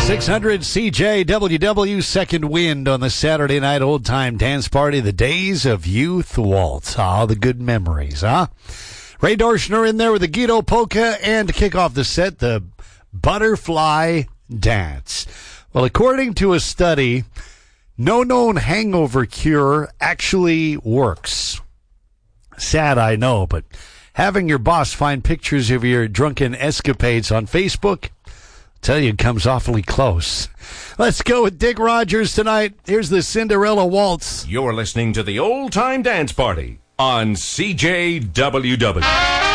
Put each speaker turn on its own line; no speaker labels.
600 CJWW, Second Wind on the Saturday night old time dance party. The days of youth waltz. Ah, the good memories, huh? Ray Dorschner in there with the Guido Polka, and to kick off the set, the Butterfly Dance. Well, according to a study, no known hangover cure actually works. Sad, I know, but having your boss find pictures of your drunken escapades on Facebook, tell you, it comes awfully close. Let's go with Dick Rogers tonight. Here's the Cinderella Waltz.
You're listening to the Old Time Dance Party on CJWW.